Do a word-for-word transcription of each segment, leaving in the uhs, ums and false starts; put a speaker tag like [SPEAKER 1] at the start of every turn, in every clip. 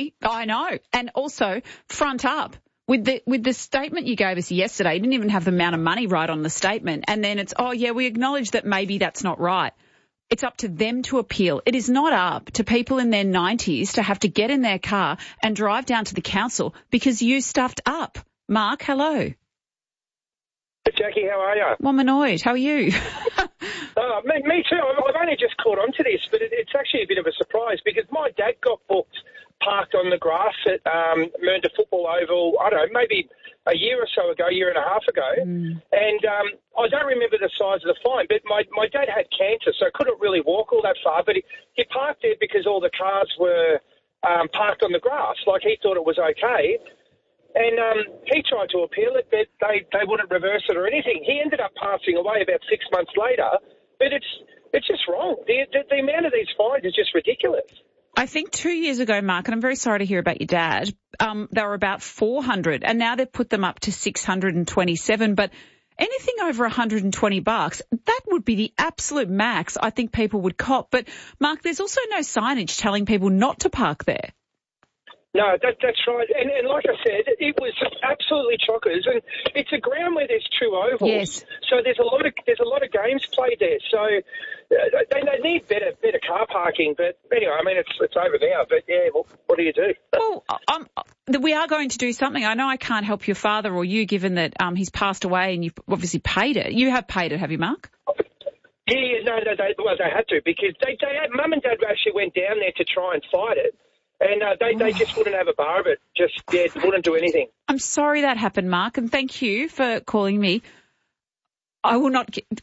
[SPEAKER 1] Exactly. I know. And also, front up. With the with the statement you gave us yesterday, you didn't even have the amount of money right on the statement. And then it's, oh, yeah, we acknowledge that maybe that's not right. It's up to them to appeal. It is not up to people in their nineties to have to get in their car and drive down to the council because you stuffed up. Mark, hello.
[SPEAKER 2] Jackie, how are you?
[SPEAKER 1] Well, I'm annoyed. How are you?
[SPEAKER 2] uh, me, me too. I've only just caught on to this, but it, it's actually a bit of a surprise because my dad got booked parked on the grass at um, Mernda Football Oval, I don't know, maybe a year or so ago, a year and a half ago. Mm. And um, I don't remember the size of the fine, but my, my dad had cancer, so couldn't really walk all that far. But he, he parked there because all the cars were um, parked on the grass, like he thought it was okay. And um, he tried to appeal it, but they, they wouldn't reverse it or anything. He ended up passing away about six months later, but it's it's just wrong. The, the, the amount of these fines is just ridiculous.
[SPEAKER 1] I think two years ago, Mark, and I'm very sorry to hear about your dad, um, they were about four hundred, and now they've put them up to six hundred twenty-seven. But anything over one hundred twenty bucks, that would be the absolute max I think people would cop. But, Mark, there's also no signage telling people not to park there.
[SPEAKER 2] No, that, that's right. And, and like I said, it was absolutely chockers. And it's a ground where there's two ovals.
[SPEAKER 1] Yes.
[SPEAKER 2] So there's a lot of there's a lot of games played there. So uh, they, they need better better car parking. But anyway, I mean, it's it's over now. But yeah, well, what do you do?
[SPEAKER 1] Well, um, we are going to do something. I know I can't help your father or you, given that um, he's passed away and you've obviously paid it. You have paid it, have you, Mark?
[SPEAKER 2] Yeah, no, no, they, well, they had to because they, they had, Mum and Dad actually went down there to try and fight it. And uh, they, they just wouldn't have a bar of it. Just, yeah, wouldn't do anything.
[SPEAKER 1] I'm sorry that happened, Mark, and thank you for calling me. I will not get...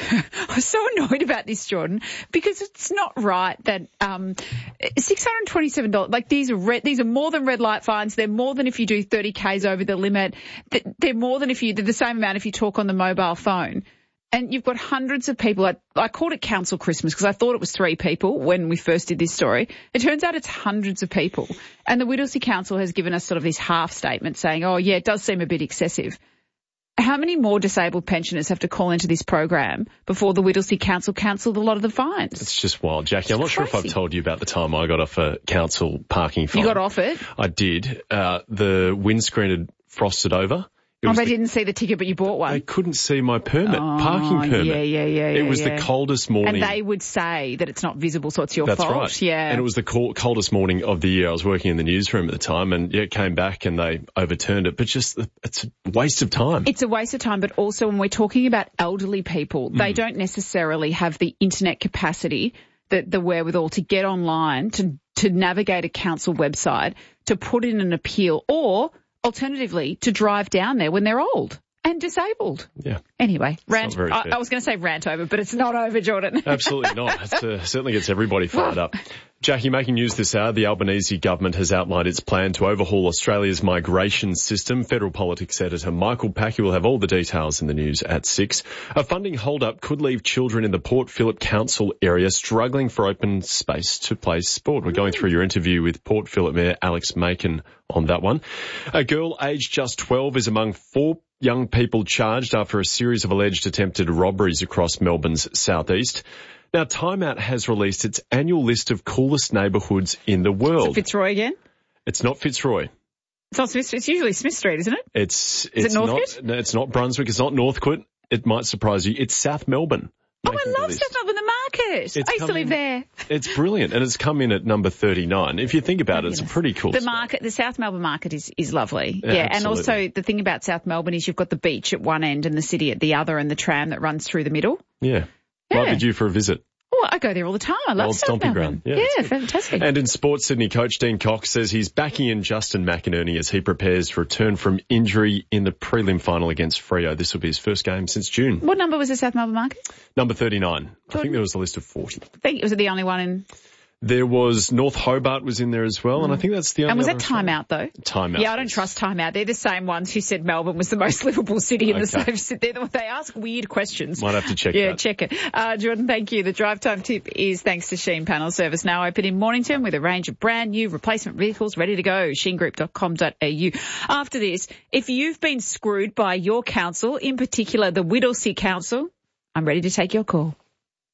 [SPEAKER 1] I'm so annoyed about this, Jordan, because it's not right that um, six hundred twenty-seven dollars, like these are red, these are more than red light fines. They're more than if you do thirty kays over the limit. They're more than if you, they're the same amount if you talk on the mobile phone. And you've got hundreds of people. I, I called it Council Christmas because I thought it was three people when we first did this story. It turns out it's hundreds of people. And the Whittlesea Council has given us sort of this half statement saying, oh, yeah, it does seem a bit excessive. How many more disabled pensioners have to call into this program before the Whittlesea Council cancelled a lot of the fines?
[SPEAKER 3] It's just wild, Jackie.
[SPEAKER 1] It's
[SPEAKER 3] I'm not
[SPEAKER 1] crazy.
[SPEAKER 3] sure if I've told you about the time I got off a council parking fine.
[SPEAKER 1] You got off it?
[SPEAKER 3] I did. Uh, the windscreen had frosted over. It
[SPEAKER 1] Oh,
[SPEAKER 3] was
[SPEAKER 1] they
[SPEAKER 3] the,
[SPEAKER 1] didn't see the ticket, but you bought one.
[SPEAKER 3] They couldn't see my permit,
[SPEAKER 1] oh,
[SPEAKER 3] parking permit.
[SPEAKER 1] Yeah, yeah, yeah.
[SPEAKER 3] It
[SPEAKER 1] yeah,
[SPEAKER 3] was
[SPEAKER 1] yeah.
[SPEAKER 3] the coldest morning.
[SPEAKER 1] And they would say that it's not visible, so it's your
[SPEAKER 3] That's
[SPEAKER 1] fault.
[SPEAKER 3] right.
[SPEAKER 1] Yeah.
[SPEAKER 3] And it was the cold, coldest morning of the year. I was working in the newsroom at the time, and yeah, it came back and they overturned it. But just, it's a waste of time.
[SPEAKER 1] It's a waste of time, but also when we're talking about elderly people, mm. they don't necessarily have the internet capacity, the, the wherewithal to get online, to, to navigate a council website, to put in an appeal, or alternatively, to drive down there when they're old and disabled.
[SPEAKER 3] Yeah.
[SPEAKER 1] Anyway, rant. I,
[SPEAKER 3] fair.
[SPEAKER 1] I was going to say rant over, but it's not over, Jordan.
[SPEAKER 3] Absolutely not. It uh, certainly gets everybody fired up. Jackie, making news this hour, the Albanese government has outlined its plan to overhaul Australia's migration system. Federal Politics editor Michael Packy will have all the details in the news at six. A funding hold-up could leave children in the Port Phillip Council area struggling for open space to play sport. We're going through your interview with Port Phillip Mayor Alex Macon on that one. A girl aged just twelve is among four young people charged after a series of alleged attempted robberies across Melbourne's southeast. Now, Time Out has released its annual list of coolest neighbourhoods in the world.
[SPEAKER 1] Is it Fitzroy again?
[SPEAKER 3] It's not Fitzroy.
[SPEAKER 1] It's not Smith. It's usually Smith Street, isn't it?
[SPEAKER 3] It's,
[SPEAKER 1] Is
[SPEAKER 3] it's
[SPEAKER 1] it Northcote?
[SPEAKER 3] Not, no, it's not Brunswick. It's not Northcote. It might surprise you. It's South Melbourne.
[SPEAKER 1] Oh, I love South Melbourne, the market.
[SPEAKER 3] It's
[SPEAKER 1] I used to live
[SPEAKER 3] in,
[SPEAKER 1] there.
[SPEAKER 3] It's brilliant, and it's come in at number thirty-nine. If you think about it, it's a pretty cool
[SPEAKER 1] The
[SPEAKER 3] spot.
[SPEAKER 1] market, the South Melbourne market is, is lovely.
[SPEAKER 3] Yeah,
[SPEAKER 1] yeah and
[SPEAKER 3] absolutely.
[SPEAKER 1] also the thing about South Melbourne is you've got the beach at one end and the city at the other and the tram that runs through the middle.
[SPEAKER 3] Yeah.
[SPEAKER 1] Yeah.
[SPEAKER 3] Might be due for a visit.
[SPEAKER 1] Oh, I go there all the time. I love
[SPEAKER 3] Old
[SPEAKER 1] South
[SPEAKER 3] stomping
[SPEAKER 1] Melbourne.
[SPEAKER 3] ground. Yeah,
[SPEAKER 1] yeah fantastic.
[SPEAKER 3] And in sports, Sydney coach Dean Cox says he's backing in Justin McInerney as he prepares to return from injury in the prelim final against Freo. This will be his first game since June.
[SPEAKER 1] What number was the South Melbourne market?
[SPEAKER 3] Number thirty-nine. I think there was a list of forty.
[SPEAKER 1] I think, was it the only one in...
[SPEAKER 3] There was North Hobart was in there as well, mm. and I think that's the only.
[SPEAKER 1] And was
[SPEAKER 3] that
[SPEAKER 1] Time Out though?
[SPEAKER 3] Time Out.
[SPEAKER 1] Yeah, I don't trust Time Out. They're the same ones who said Melbourne was the most livable city in
[SPEAKER 3] okay.
[SPEAKER 1] the same. They're the, they ask weird questions.
[SPEAKER 3] Might have to check.
[SPEAKER 1] Yeah,
[SPEAKER 3] that.
[SPEAKER 1] check it. Uh, Jordan, thank you. The drive time tip is thanks to Sheen Panel Service, now open in Mornington with a range of brand new replacement vehicles ready to go. sheen group dot com dot a u. After this, if you've been screwed by your council, in particular the Whittlesea Council, I'm ready to take your call.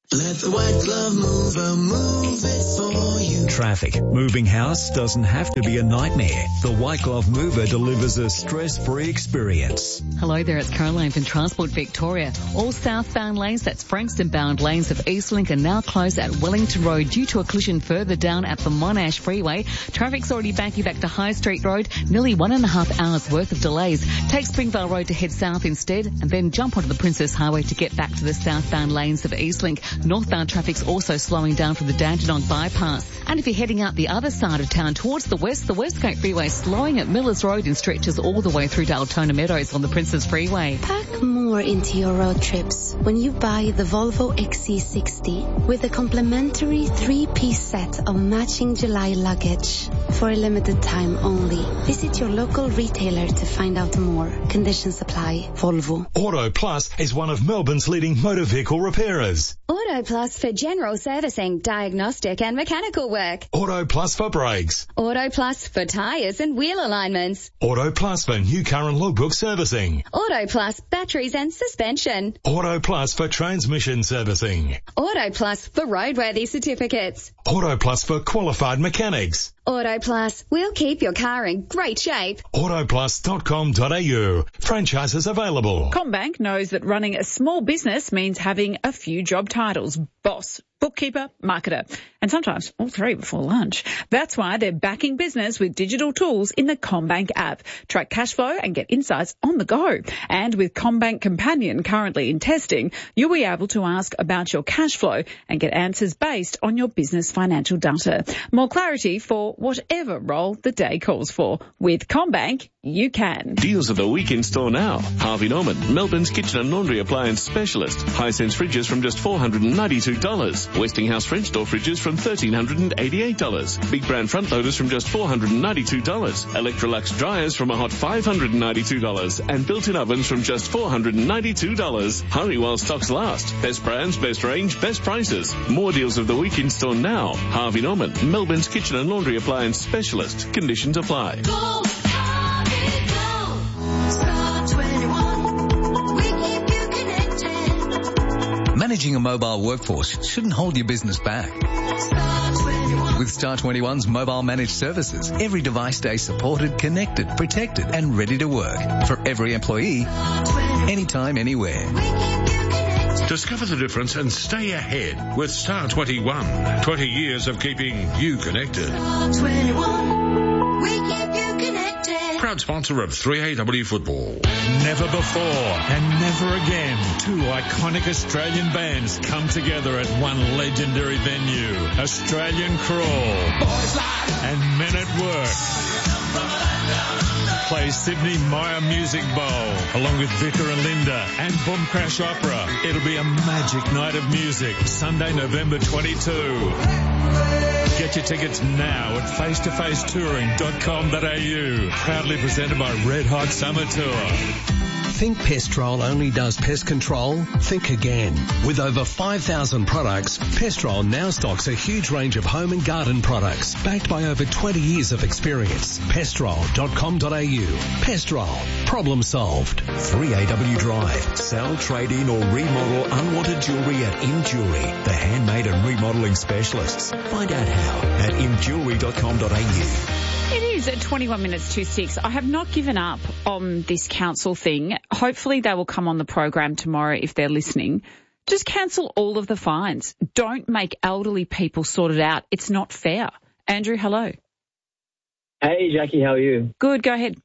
[SPEAKER 4] Let the White Glove Mover move it for you.
[SPEAKER 5] Traffic. Moving house doesn't have to be a nightmare. The White Glove Mover delivers a stress-free experience.
[SPEAKER 6] Hello there, it's Caroline from Transport Victoria. All southbound lanes, that's Frankston-bound lanes of Eastlink, are now closed at Wellington Road due to a collision further down at the Monash Freeway. Traffic's already backing back to High Street Road. Nearly one and a half hours worth of delays. Take Springvale Road to head south instead, and then jump onto the Princess Highway to get back to the southbound lanes of Eastlink. Northbound traffic's also slowing down from the Dandenong bypass. And if you're heading out the other side of town towards the west, the West Coast Freeway slowing at Millers Road in stretches all the way through to Altona Meadows on the Princess Freeway.
[SPEAKER 7] Pack more into your road trips when you buy the Volvo X C sixty with a complimentary three-piece set of matching July luggage. For a limited time only. Visit your local retailer to find out more. Conditions apply. Volvo.
[SPEAKER 8] Auto Plus is one of Melbourne's leading motor vehicle repairers.
[SPEAKER 9] Auto Plus for general servicing, diagnostic and mechanical work.
[SPEAKER 8] Auto Plus for brakes.
[SPEAKER 9] Auto Plus for tyres and wheel alignments.
[SPEAKER 8] Auto Plus for new car and logbook servicing.
[SPEAKER 9] Auto Plus batteries and suspension.
[SPEAKER 8] Auto Plus for transmission servicing.
[SPEAKER 9] Auto Plus for roadworthy certificates.
[SPEAKER 8] Auto Plus for qualified mechanics.
[SPEAKER 9] Auto Plus, we'll keep your car in great shape.
[SPEAKER 8] auto plus dot com dot a u. Franchises available.
[SPEAKER 1] CommBank knows that running a small business means having a few job titles. Boss, bookkeeper, marketer, and sometimes all three before lunch. That's why they're backing business with digital tools in the CommBank app. Track cash flow and get insights on the go. And with CommBank Companion currently in testing, you'll be able to ask about your cash flow and get answers based on your business financial data. More clarity for whatever role the day calls for. With CommBank, you can.
[SPEAKER 10] Deals of the week in store now. Harvey Norman, Melbourne's kitchen and laundry appliance specialist. Hisense fridges from just four hundred ninety-two dollars. Westinghouse French door fridges from one thousand three hundred eighty-eight dollars. Big brand front loaders from just four hundred ninety-two dollars. Electrolux dryers from a hot five hundred ninety-two dollars. And built-in ovens from just four hundred ninety-two dollars. Hurry while stocks last. Best brands, best range, best prices. More deals of the week in store now. Harvey Norman, Melbourne's kitchen and laundry appliance specialist. Conditions apply.
[SPEAKER 4] Go, Harvey, go. Star twenty-one, we keep you connected.
[SPEAKER 5] Managing a mobile workforce shouldn't hold your business back.
[SPEAKER 4] Star twenty-one.
[SPEAKER 5] With Star twenty-one's mobile managed services, every device stays supported, connected, protected and ready to work. For every employee, anytime, anywhere.
[SPEAKER 4] We keep you connected.
[SPEAKER 11] Discover the difference and stay ahead with Star twenty-one. twenty years of keeping you connected.
[SPEAKER 4] Star twenty-one, we keep you connected.
[SPEAKER 11] Proud sponsor of three A W Football.
[SPEAKER 12] Never before and never again, two iconic Australian bands come together at one legendary venue. Australian Crawl and Men at Work play Sydney Myer Music Bowl along with Vicar and Linda and Boom Crash Opera. It'll be a magic night of music, Sunday, November twenty-second. Get your tickets now at face to face touring dot com dot a u. Proudly presented by Red Hot Summer Tour.
[SPEAKER 13] Think Pestrol only does pest control? Think again. With over five thousand products, Pestrol now stocks a huge range of home and garden products, backed by over twenty years of experience. pestrol dot com dot a u. Pestrol. Problem solved.
[SPEAKER 5] three A W Drive. Sell, trade in or remodel unwanted jewellery at Im Jewellery, the handmade and remodelling specialists. Find out how at im jewellery dot com dot a u.
[SPEAKER 1] It is at twenty-one minutes to six. I have not given up on this council thing. Hopefully they will come on the program tomorrow if they're listening. Just cancel all of the fines. Don't make elderly people sort it out. It's not fair. Andrew, hello.
[SPEAKER 14] Hey, Jackie, how are you?
[SPEAKER 1] Good, go ahead.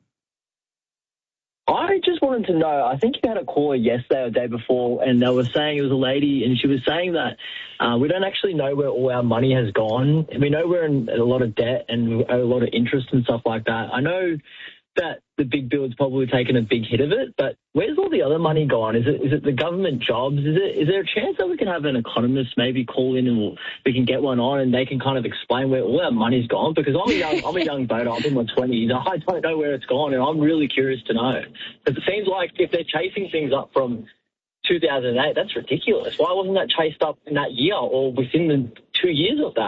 [SPEAKER 14] I just wanted to know, I think you had a caller yesterday or the day before, and they were saying it was a lady, and she was saying that uh, we don't actually know where all our money has gone. We know we're in a lot of debt and we owe a lot of interest and stuff like that. I know that the big bill's probably taken a big hit of it, but where's all the other money gone? Is it is it the government jobs? Is it is there a chance that we can have an economist maybe call in and we'll, we can get one on and they can kind of explain where all our money's gone? Because I'm a young I'm a young voter. I'm in my twenties. I don't know where it's gone, and I'm really curious to know. Because it seems like if they're chasing things up from two thousand eight, that's ridiculous. Why wasn't that chased up in that year or within the two years of that? It's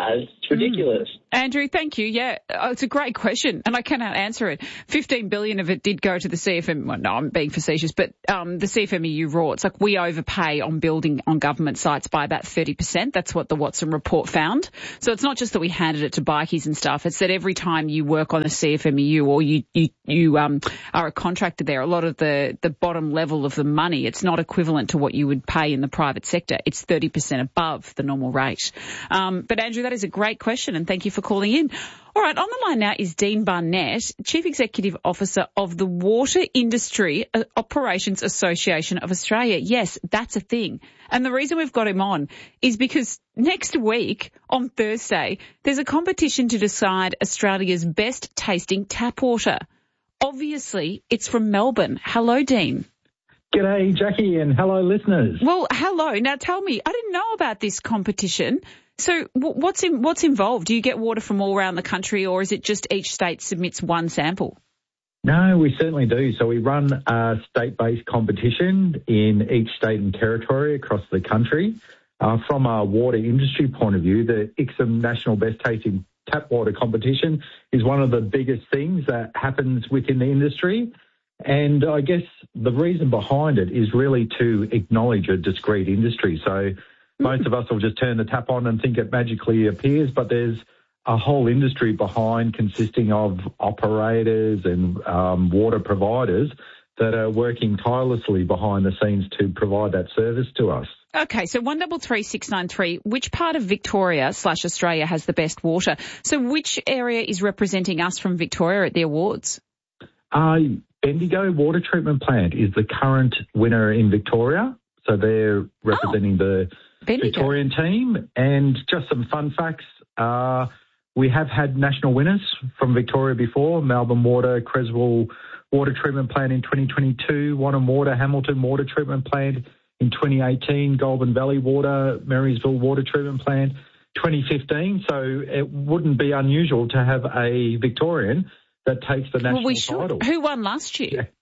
[SPEAKER 14] It's ridiculous.
[SPEAKER 1] Mm. Andrew, thank you. Yeah, oh, it's a great question, and I cannot answer it. fifteen billion dollars of it did go to the C F M. Well, no, I'm being facetious, but um, the C F M E U raw. It's like we overpay on building on government sites by about thirty percent. That's what the Watson report found. So it's not just that we handed it to bikies and stuff. It's that every time you work on a C F M E U or you you you um are a contractor there, a lot of the the bottom level of the money, it's not equivalent to what you would pay in the private sector. It's thirty percent above the normal rate. Um, but Andrew, that is a great question, and thank you for calling in. All right, on the line now is Dean Barnett, Chief Executive Officer of the Water Industry Operations Association of Australia. Yes, that's a thing. And the reason we've got him on is because next week, on Thursday, there's a competition to decide Australia's best tasting tap water. Obviously, it's from Melbourne. Hello, Dean.
[SPEAKER 15] G'day, Jackie, and hello, listeners.
[SPEAKER 1] Well, hello. Now, tell me, I didn't know about this competition. So what's in, what's involved? Do you get water from all around the country, or is it just each state submits one sample?
[SPEAKER 15] No, we certainly do. So we run a state-based competition in each state and territory across the country. Uh, from a water industry point of view, the I C S M National Best Tasting Tap Water Competition is one of the biggest things that happens within the industry. And I guess the reason behind it is really to acknowledge a discrete industry. So most of us will just turn the tap on and think it magically appears, but there's a whole industry behind consisting of operators and um, water providers that are working tirelessly behind the scenes to provide that service to us.
[SPEAKER 1] Okay, so one double three six nine three. Which part of Victoria slash Australia has the best water? So which area is representing us from Victoria at the awards?
[SPEAKER 15] Uh, Bendigo Water Treatment Plant is the current winner in Victoria. So they're representing oh, the Bendigo. Victorian team. And just some fun facts. Uh, we have had national winners from Victoria before. Melbourne Water, Creswell Water Treatment Plant in twenty twenty-two, Wannon Water, Hamilton Water Treatment Plant in twenty eighteen, Goulburn Valley Water, Marysville Water Treatment Plant twenty fifteen. So it wouldn't be unusual to have a Victorian that takes the national
[SPEAKER 1] well, we should.
[SPEAKER 15] title.
[SPEAKER 1] Who won last year?
[SPEAKER 15] Yeah.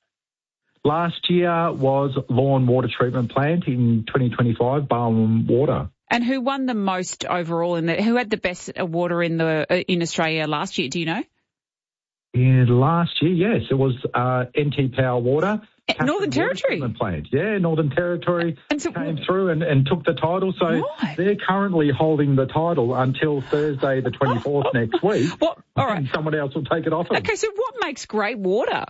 [SPEAKER 15] Last year was Lawn Water Treatment Plant in twenty twenty-five, Barwon Water.
[SPEAKER 1] And who won the most overall? In the, who had the best water in the in Australia last year? Do you know?
[SPEAKER 15] Yeah, last year, yes, it was uh, N T Power Water.
[SPEAKER 1] Northern Territory.
[SPEAKER 15] Plant. Yeah, Northern Territory
[SPEAKER 1] and so,
[SPEAKER 15] came through and, and took the title. So
[SPEAKER 1] why?
[SPEAKER 15] They're currently holding the title until Thursday the twenty-fourth oh, next week.
[SPEAKER 1] What? All right.
[SPEAKER 15] And someone else will take it off them.
[SPEAKER 1] Okay, so what makes great water?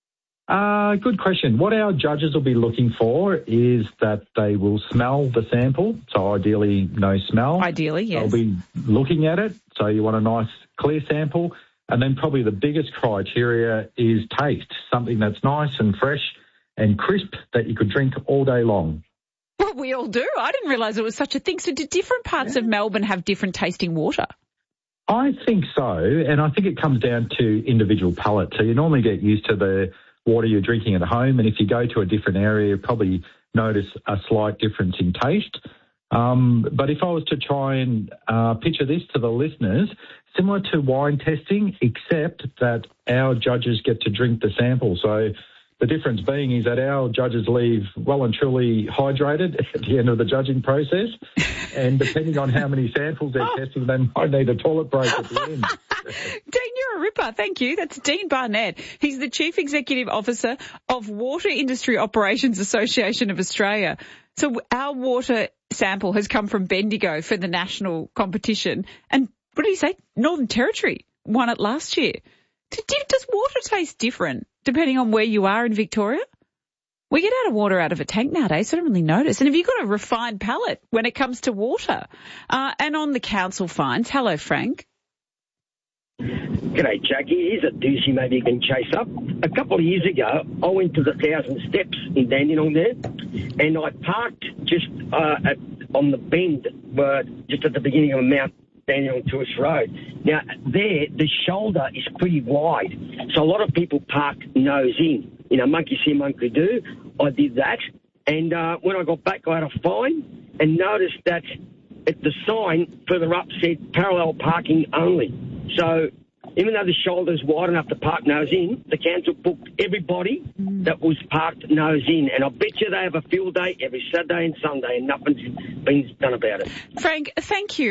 [SPEAKER 15] Uh, good question. What our judges will be looking for is that they will smell the sample. So ideally no smell.
[SPEAKER 1] Ideally, yes.
[SPEAKER 15] They'll be looking at it. So you want a nice clear sample. And then probably the biggest criteria is taste, something that's nice and fresh and crisp that you could drink all day long.
[SPEAKER 1] Well, we all do. I didn't realise it was such a thing. So do different parts yeah. of Melbourne have different tasting water?
[SPEAKER 15] I think so, and I think it comes down to individual palate. So you normally get used to the water you're drinking at home, and if you go to a different area, you probably notice a slight difference in taste. Um, but if I was to try and uh, picture this to the listeners, similar to wine testing, except that our judges get to drink the sample. So the difference being is that our judges leave well and truly hydrated at the end of the judging process. And depending on how many samples they're oh. testing, they might need a toilet break at the end.
[SPEAKER 1] Dean, you're a ripper. Thank you. That's Dean Barnett. He's the Chief Executive Officer of Water Industry Operations Association of Australia. So our water sample has come from Bendigo for the national competition. And what did he say? Northern Territory won it last year. Does water taste different depending on where you are in Victoria? We get out of water out of a tank nowadays, so I don't really notice. And have you got a refined palate when it comes to water? Uh, and on the council fines, hello, Frank.
[SPEAKER 16] G'day, Jackie. Here's a doozy maybe you can chase up. A couple of years ago, I went to the Thousand Steps in Dandenong there, and I parked just uh, at, on the bend, uh, just at the beginning of Mount Dandenong Tourist Road. Now, there, the shoulder is pretty wide, so a lot of people park nose in. You know, monkey see, monkey do. I did that, and uh, when I got back, I had a fine and noticed that at the sign further up said parallel parking only. So even though the shoulder's wide enough to park nose in, the council booked everybody mm. that was parked nose in. And I bet you they have a field day every Saturday and Sunday and nothing's been done about it.
[SPEAKER 1] Frank, thank you. I,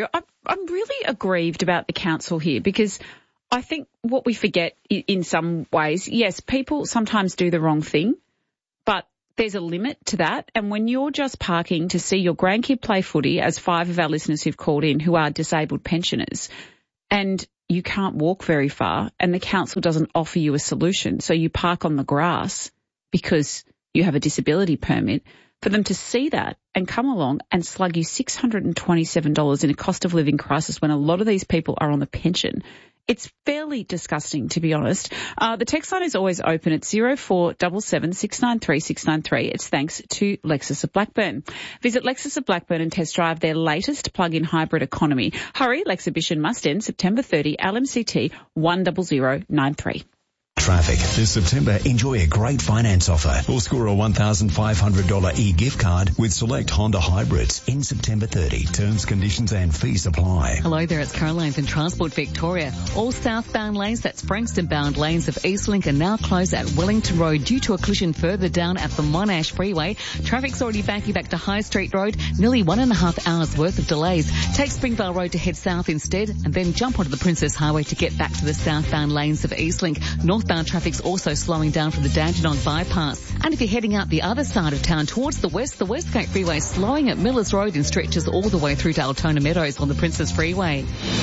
[SPEAKER 1] I'm really aggrieved about the council here because I think what we forget in some ways, yes, people sometimes do the wrong thing, but there's a limit to that. And when you're just parking to see your grandkid play footy, as five of our listeners who've called in who are disabled pensioners, and you can't walk very far and the council doesn't offer you a solution, so you park on the grass because you have a disability permit, for them to see that and come along and slug you six hundred twenty-seven dollars in a cost of living crisis when a lot of these people are on the pension, it's fairly disgusting, to be honest. Uh, the text line is always open at zero four seven seven, six nine three, six nine three. It's thanks to Lexus of Blackburn. Visit Lexus of Blackburn and test drive their latest plug-in hybrid economy. Hurry, Lexhibition must end September thirtieth, L M C T one zero zero nine three.
[SPEAKER 5] Traffic. This September, enjoy a great finance offer or score a one thousand five hundred dollars e-gift card with select Honda hybrids in September thirtieth. Terms, conditions and fees apply.
[SPEAKER 6] Hello there, it's Caroline from Transport Victoria. All southbound lanes, that's Frankston bound lanes of Eastlink, are now closed at Wellington Road due to a collision further down at the Monash Freeway. Traffic's already backing back to High Street Road, nearly one and a half hours worth of delays. Take Springvale Road to head south instead and then jump onto the Princess Highway to get back to the southbound lanes of Eastlink. Northbound traffic's also slowing down from the Dandenong bypass. And if you're heading out the other side of town towards the west, the Westgate Freeway is slowing at Millers Road and stretches all the way through to Altona Meadows on the Princess Freeway.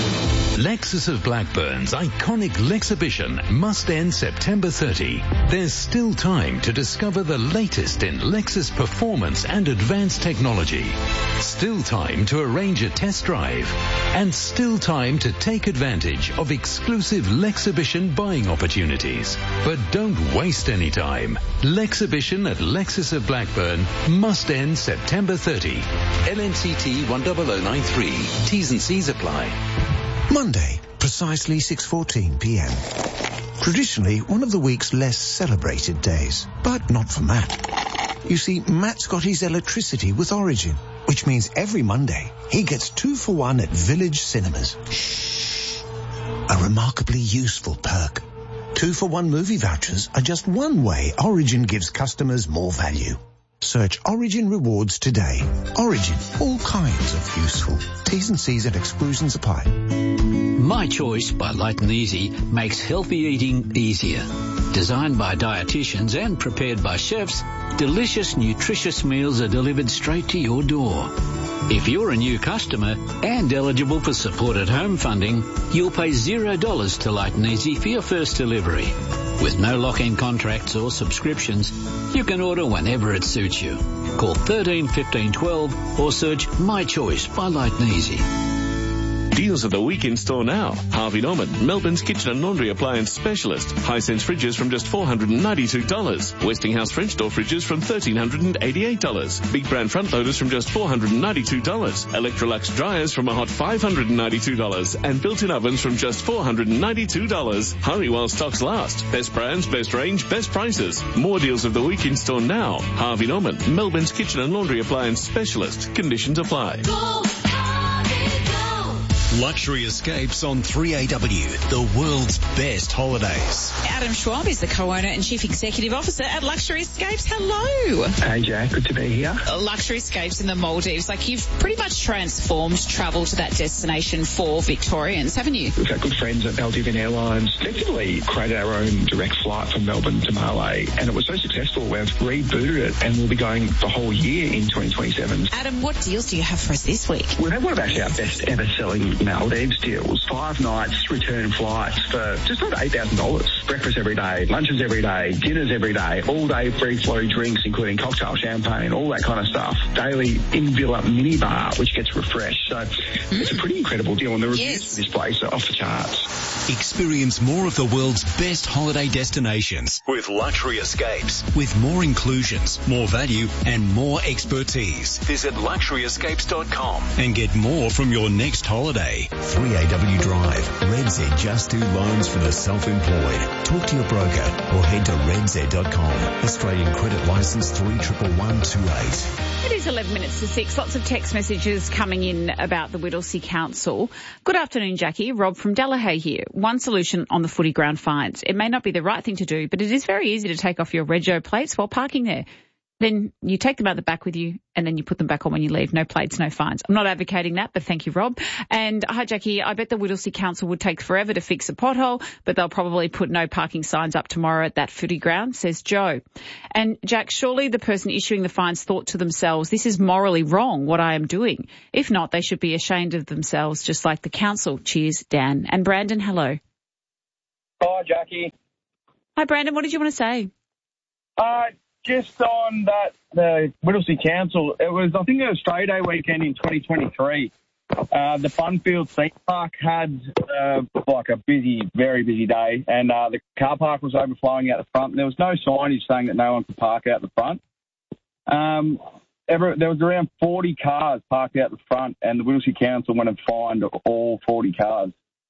[SPEAKER 8] Lexus of Blackburn's iconic Lexhibition must end September thirtieth. There's still time to discover the latest in Lexus performance and advanced technology. Still time to arrange a test drive. And still time to take advantage of exclusive Lexhibition buying opportunities. But don't waste any time. Lexhibition at Lexus of Blackburn must end September thirtieth. L M C T one zero zero nine three. T's and C's apply.
[SPEAKER 17] Monday, precisely six fourteen p m. Traditionally one of the week's less celebrated days, but not for Matt. You see, Matt's got his electricity with Origin, which means every Monday he gets two for one at Village Cinemas. Shh. A remarkably useful perk. Two for one movie vouchers are just one way Origin gives customers more value. Search Origin Rewards today. Origin, all kinds of useful. T's and C's and exclusions apply.
[SPEAKER 18] My Choice by Light and Easy makes healthy eating easier. Designed by dietitians and prepared by chefs, delicious, nutritious meals are delivered straight to your door. If you're a new customer and eligible for supported home funding, you'll pay zero dollars to Light and Easy for your first delivery. With no lock-in contracts or subscriptions, you can order whenever it suits you. Call thirteen fifteen twelve or search My Choice by Light and Easy.
[SPEAKER 10] Deals of the week in store now. Harvey Norman, Melbourne's kitchen and laundry appliance specialist. Hisense fridges from just four hundred ninety-two dollars. Westinghouse French door fridges from one thousand three hundred eighty-eight dollars. Big brand front loaders from just four hundred ninety-two dollars. Electrolux dryers from a hot five hundred ninety-two dollars. And built-in ovens from just four hundred ninety-two dollars. Hurry while stocks last. Best brands, best range, best prices. More deals of the week in store now. Harvey Norman, Melbourne's kitchen and laundry appliance specialist. Conditions apply.
[SPEAKER 4] Go, Harvey, go.
[SPEAKER 13] Luxury Escapes on three A W, the world's best holidays.
[SPEAKER 19] Adam Schwab is the co-owner and chief executive officer at Luxury Escapes. Hello.
[SPEAKER 20] Hey, Jack. Good to be here.
[SPEAKER 19] Luxury Escapes in the Maldives. Like, you've pretty much transformed travel to that destination for Victorians, haven't you?
[SPEAKER 20] We've got good friends at Maldivian Airlines. Effectively created our own direct flight from Melbourne to Malé, and it was so successful we've rebooted it and we'll be going the whole year in twenty twenty-seven.
[SPEAKER 19] Adam, what deals do you have for us this week?
[SPEAKER 20] We've had one of actually our best ever selling Maldives deals. Five nights return flights for just over eight thousand dollars. Breakfast every day, lunches every day, dinners every day, all day free flow drinks, including cocktail, champagne, all that kind of stuff. Daily in-villa minibar, which gets refreshed. So mm. it's a pretty incredible deal, and the reviews yes. for this place are off the charts.
[SPEAKER 13] Experience more of the world's best holiday destinations with Luxury Escapes. With more inclusions, more value, and more expertise. Visit luxury escapes dot com and get more from your next holiday.
[SPEAKER 5] three A W Drive. Red Z just do loans for the self-employed. Talk to your broker or head to red z dot com. Australian credit license three one one two eight.
[SPEAKER 1] It is eleven minutes to six. Lots of text messages coming in about the Whittlesea Council. Good afternoon, Jackie. Rob from Delahaye here. One solution on the footy ground fines. It may not be the right thing to do, but it is very easy to take off your rego plates while parking there. then you take them out the back with you and then you put them back on when you leave. No plates, no fines. I'm not advocating that, but thank you, Rob. And hi, Jackie, I bet the Whittlesea Council would take forever to fix a pothole, but they'll probably put no parking signs up tomorrow at that footy ground, says Joe. And Jack, surely the person issuing the fines thought to themselves, this is morally wrong what I am doing. If not, they should be ashamed of themselves, just like the council. Cheers, Dan. And Brandon, hello.
[SPEAKER 21] Hi, Jackie.
[SPEAKER 1] Hi, Brandon. What did you want to say?
[SPEAKER 21] Uh, just on that, the Whittlesea Council, it was, I think it was Australia Day weekend in twenty twenty-three. Uh, the Funfield theme park had, uh, like a busy, very busy day, and, uh, the car park was overflowing out the front. There was no signage saying that no one could park out the front. Um, ever, there was around forty cars parked out the front, and the Whittlesea Council went and fined all forty cars.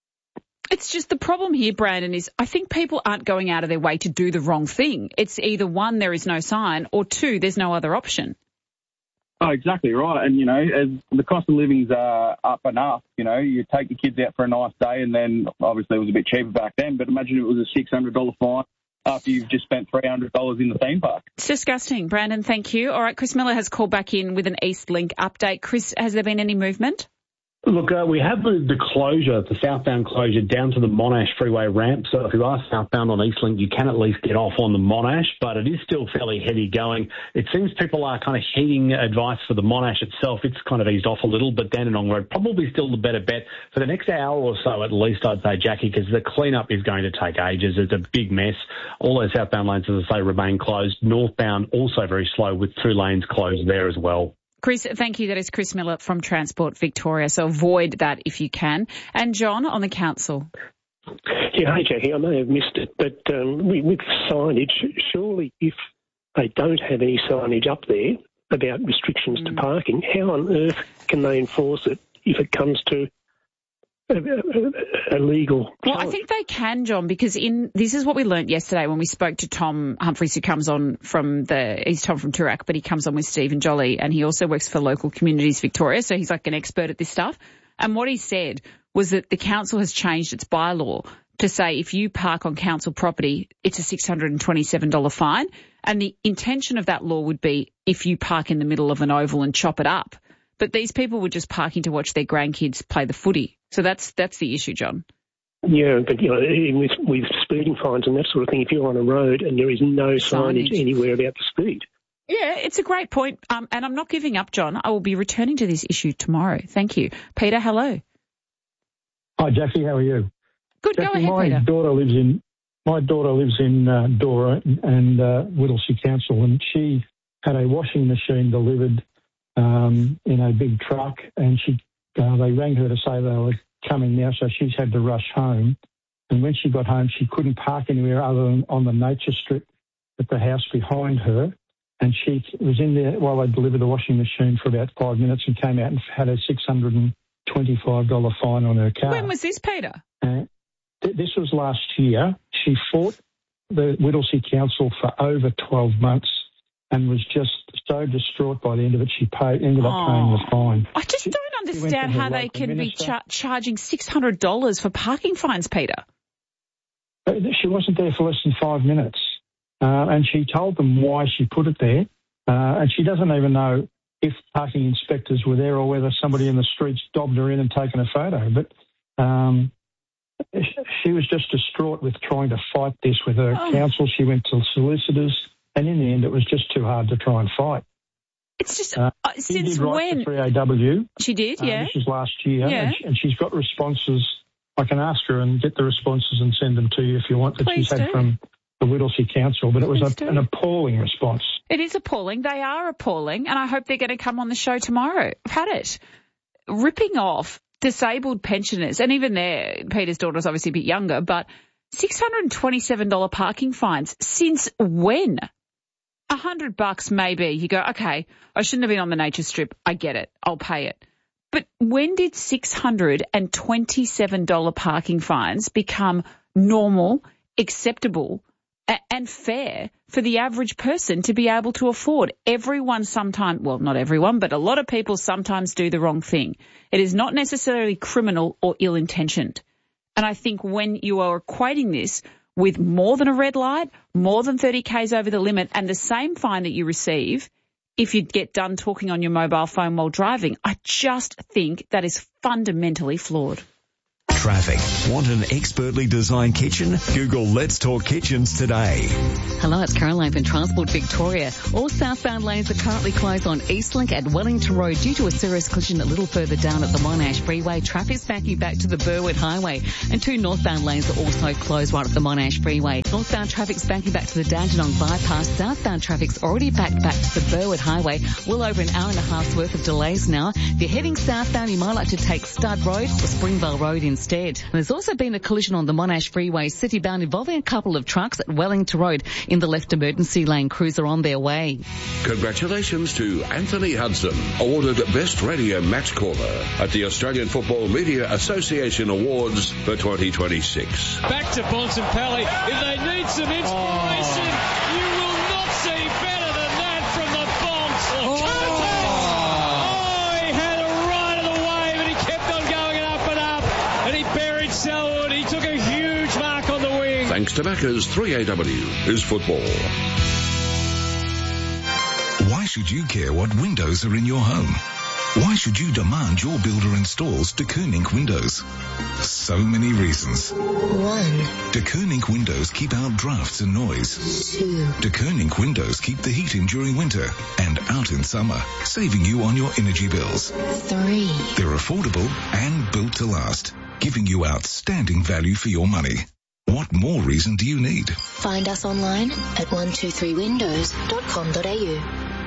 [SPEAKER 1] It's just the problem here, Brandon, is I think people aren't going out of their way to do the wrong thing. It's either one, there is no sign, or two, there's no other option.
[SPEAKER 21] Oh, exactly right. And, you know, as the cost of living's uh, up enough, you know, you take the kids out for a nice day, and then obviously it was a bit cheaper back then, but imagine it was a six hundred dollars fine after you've just spent three hundred dollars in the theme park.
[SPEAKER 1] It's disgusting. Brandon, thank you. All right, Chris Miller has called back in with an Eastlink update. Chris, has there been any movement?
[SPEAKER 22] Look, uh, we have moved the closure, the southbound closure, down to the Monash Freeway ramp. So if you are southbound on Eastlink, you can at least get off on the Monash, but it is still fairly heavy going. It seems people are kind of heeding advice for the Monash itself. It's kind of eased off a little, but Dandenong Road probably still the better bet for the next hour or so at least, I'd say, Jackie, because the cleanup is going to take ages. It's a big mess. All those southbound lanes, as I say, remain closed. Northbound also very slow with two lanes closed there as well.
[SPEAKER 1] Chris, thank you. That is Chris Miller from Transport Victoria. So avoid that if you can. And John on the council.
[SPEAKER 23] Yeah, hey, Jackie, I may have missed it, but um, with signage, surely if they don't have any signage up there about restrictions mm. to parking, how on earth can they enforce it if it comes to a, a, a legal
[SPEAKER 1] Well,
[SPEAKER 23] challenge?
[SPEAKER 1] I think they can, John, because in this is what we learnt yesterday when we spoke to Tom Humphries, who comes on from the, he's Tom from Toorak, but he comes on with Stephen Jolly, and he also works for Local Communities Victoria, so he's like an expert at this stuff. And what he said was that the council has changed its bylaw to say if you park on council property, it's a six hundred twenty-seven dollars fine. And the intention of that law would be if you park in the middle of an oval and chop it up. But these people were just parking to watch their grandkids play the footy. So that's that's the issue, John.
[SPEAKER 23] Yeah, but you know, even with, with speeding fines and that sort of thing, if you're on a road and there is no signage, signage. anywhere about the speed.
[SPEAKER 1] Yeah, it's a great point. Um, and I'm not giving up, John. I will be returning to this issue tomorrow. Thank you. Peter, hello.
[SPEAKER 24] Hi, Jackie. How are you?
[SPEAKER 1] Good,
[SPEAKER 24] Jackie,
[SPEAKER 1] go ahead,
[SPEAKER 24] my
[SPEAKER 1] Peter.
[SPEAKER 24] Daughter lives in, my daughter lives in uh, Dora and uh, Whittlesea Council, and she had a washing machine delivered um, in a big truck, and she uh, they rang her to say they were coming now, so she's had to rush home. And when she got home, she couldn't park anywhere other than on the nature strip at the house behind her. And she was in there while they delivered the washing machine for about five minutes and came out and had a six hundred twenty-five dollars fine on her car.
[SPEAKER 1] When was this, Peter?
[SPEAKER 24] Uh, th- this was last year. She fought the Whittlesea Council for over twelve months and was just so distraught by the end of it, she paid, ended up
[SPEAKER 1] oh.
[SPEAKER 24] paying the fine.
[SPEAKER 1] I just
[SPEAKER 24] she,
[SPEAKER 1] don't understand how they can minister. be char- charging six hundred dollars for parking fines, Peter.
[SPEAKER 24] She wasn't there for less than five minutes. Uh, and she told them why she put it there. Uh, and she doesn't even know if parking inspectors were there or whether somebody in the streets dobbed her in and taken a photo. But um, she was just distraught with trying to fight this with her oh. council. She went to solicitors, and in the end it was just too hard to try and fight.
[SPEAKER 1] It's just,
[SPEAKER 24] uh,
[SPEAKER 1] uh, since
[SPEAKER 24] did write
[SPEAKER 1] when?
[SPEAKER 24] To three A W.
[SPEAKER 1] She did, yeah.
[SPEAKER 24] Uh, this was last year.
[SPEAKER 1] Yeah.
[SPEAKER 24] And, she, and she's got responses. I can ask her and get the responses and send them to you if you want, that
[SPEAKER 1] Please
[SPEAKER 24] she's had
[SPEAKER 1] do.
[SPEAKER 24] from the Whittlesea Council, but it was a, an appalling response.
[SPEAKER 1] It is appalling. They are appalling, and I hope they're going to come on the show tomorrow. I've had it. Ripping off disabled pensioners, and even there, Peter's daughter's obviously a bit younger, but six hundred twenty-seven dollars parking fines. Since when? A hundred bucks maybe. You go, okay, I shouldn't have been on the nature strip. I get it. I'll pay it. But when did six hundred twenty-seven dollars parking fines become normal, acceptable, and fair for the average person to be able to afford? Everyone sometimes, well, not everyone, but a lot of people sometimes do the wrong thing. It is not necessarily criminal or ill-intentioned. And I think when you are equating this with more than a red light, more than thirty kays over the limit, and the same fine that you receive if you get done talking on your mobile phone while driving. I just think that is fundamentally flawed.
[SPEAKER 5] Traffic. Want an expertly designed kitchen? Google Let's Talk Kitchens today.
[SPEAKER 6] Hello, it's Caroline from Transport Victoria. All southbound lanes are currently closed on Eastlink at Wellington Road due to a serious collision a little further down at the Monash Freeway. Traffic's backing back to the Burwood Highway, and two northbound lanes are also closed right at the Monash Freeway. Northbound traffic's backing back to the Dandenong bypass. Southbound traffic's already backed back to the Burwood Highway. Well over an hour and a half's worth of delays now. If you're heading southbound, you might like to take Stud Road or Springvale Road instead. And there's also been a collision on the Monash Freeway citybound involving a couple of trucks at Wellington Road. In the left emergency lane, crews are on their way.
[SPEAKER 11] Congratulations to Anthony Hudson, awarded Best Radio Match Caller at the Australian Football Media Association Awards for twenty twenty-six.
[SPEAKER 2] Back to Bontempelli. If they need some inspiration, oh. you will not see better than that from the Bonts. Oh. oh, he had a right of the wave and he kept on going up and up and he buried Selwood. He took a huge mark on the wing.
[SPEAKER 11] Thanks to Macca's, three A W is football.
[SPEAKER 3] Why should you care what windows are in your home? Why should you demand your builder installs De Koning windows? So many reasons.
[SPEAKER 7] One.
[SPEAKER 3] De Koning windows keep out drafts and noise.
[SPEAKER 7] Two.
[SPEAKER 3] De Koning windows keep the heat in during winter and out in summer, saving you on your energy bills.
[SPEAKER 7] Three.
[SPEAKER 3] They're affordable and built to last, giving you outstanding value for your money. What more reason do you need?
[SPEAKER 7] Find us online at one two three windows dot com dot a u.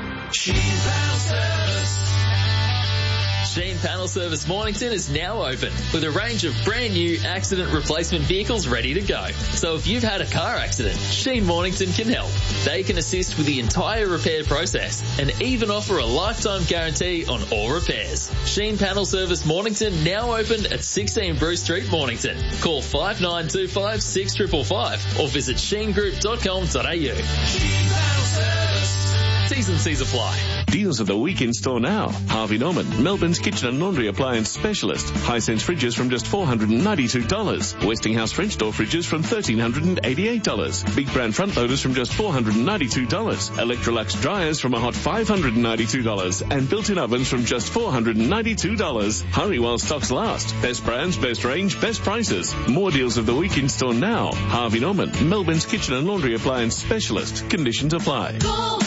[SPEAKER 9] Sheen Panel Service Mornington is now open with a range of brand new accident replacement vehicles ready to go. So if you've had a car accident, Sheen Mornington can help. They can assist with the entire repair process and even offer a lifetime guarantee on all repairs. Sheen Panel Service Mornington now open at sixteen Bruce Street, Mornington. Call five nine two five, six five five five or visit sheen group dot com dot a u. Sheen Panel Service. T's and C's apply.
[SPEAKER 10] Deals of the week in store now. Harvey Norman, Melbourne's kitchen and laundry appliance specialist. Hisense fridges from just four hundred ninety-two dollars. Westinghouse French door fridges from one thousand three hundred eighty-eight dollars. Big brand front loaders from just four hundred ninety-two dollars. Electrolux dryers from a hot five hundred ninety-two dollars. And built-in ovens from just four hundred ninety-two dollars. Hurry while stocks last. Best brands, best range, best prices. More deals of the week in store now. Harvey Norman, Melbourne's kitchen and laundry appliance specialist. Conditions apply.
[SPEAKER 7] Go!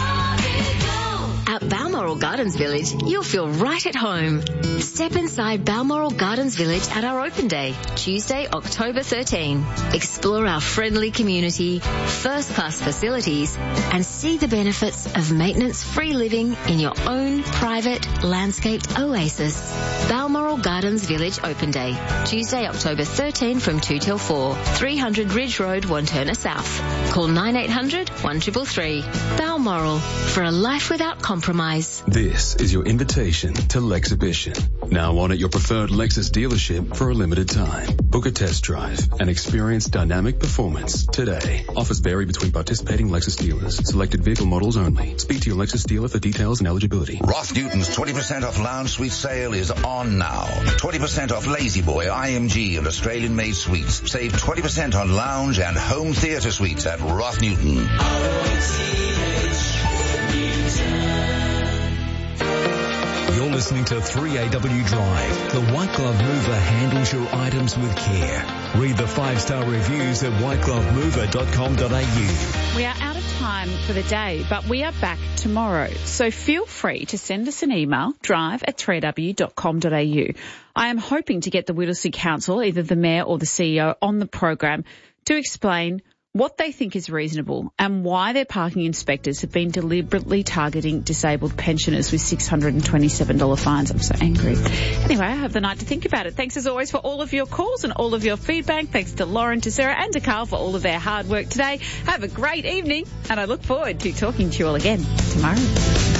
[SPEAKER 7] At Balmoral Gardens Village, you'll feel right at home. Step inside Balmoral Gardens Village at our open day, Tuesday, October thirteenth. Explore our friendly community, first-class facilities, and see the benefits of maintenance-free living in your own private landscaped oasis. Balmoral Gardens Village Open Day, Tuesday, October thirteenth from two till four, three hundred Ridge Road, Wanturna South. Call nine eight hundred, one three three three. Balmoral, for a life without compromise.
[SPEAKER 25] This is your invitation to Lexhibition. Now on at your preferred Lexus dealership for a limited time. Book a test drive and experience dynamic performance today. Offers vary between participating Lexus dealers. Selected vehicle models only. Speak to your Lexus dealer for details and eligibility.
[SPEAKER 26] Roth Newton's twenty percent off lounge suite sale is on now. twenty percent off Lazy Boy, I M G and Australian made suites. Save twenty percent on lounge and home theatre suites at Roth Newton.
[SPEAKER 5] You're listening to three A W Drive. The White Glove Mover handles your items with care. Read the five-star reviews at white glove mover dot com dot a u.
[SPEAKER 1] We are out of time for the day, but we are back tomorrow. So feel free to send us an email, drive at three a w dot com dot a u. I am hoping to get the Whittlesea Council, either the Mayor or the C E O, on the program to explain what they think is reasonable and why their parking inspectors have been deliberately targeting disabled pensioners with six hundred twenty-seven dollars fines. I'm so angry. Anyway, I have the night to think about it. Thanks as always for all of your calls and all of your feedback. Thanks to Lauren, to Sarah and to Carl for all of their hard work today. Have a great evening and I look forward to talking to you all again tomorrow.